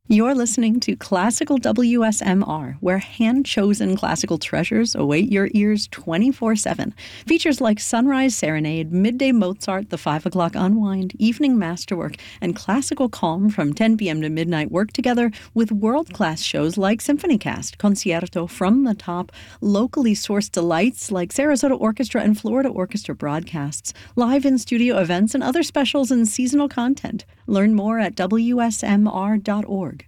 You're listening to Classical WSMR, where hand-chosen classical treasures await your ears 24/7. Features like Sunrise Serenade, Midday Mozart, The 5 O'Clock Unwind, Evening Masterwork, and Classical Calm from 10 p.m. to midnight work together with world-class shows like SymphonyCast, Concierto, From the Top, locally sourced delights like Sarasota Orchestra and Florida Orchestra broadcasts, live in-studio events, and other specials and seasonal content. Learn more at WSMR.org.